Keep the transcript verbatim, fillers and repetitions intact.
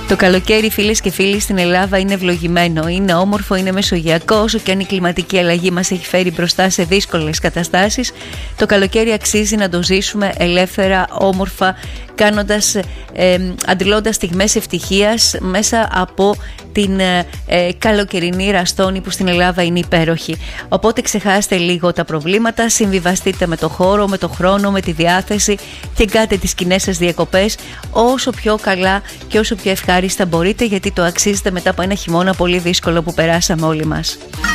Το καλοκαίρι, φίλες και φίλοι, στην Ελλάδα είναι ευλογημένο, είναι όμορφο, είναι μεσογειακό. Όσο και αν η κλιματική αλλαγή μας έχει φέρει μπροστά σε δύσκολες καταστάσεις, το καλοκαίρι αξίζει να το ζήσουμε ελεύθερα, όμορφα, κάνοντας, ε, αντιλώντας στιγμές ευτυχίας μέσα από την ε, ε, καλοκαιρινή ραστόνη που στην Ελλάδα είναι υπέροχη. Οπότε ξεχάστε λίγο τα προβλήματα, συμβιβαστείτε με το χώρο, με το χρόνο, με τη διάθεση και κάντε τις κοινές σας διακοπές όσο πιο καλά και όσο πιο ευχάριστα μπορείτε, γιατί το αξίζετε μετά από ένα χειμώνα πολύ δύσκολο που περάσαμε όλοι μας.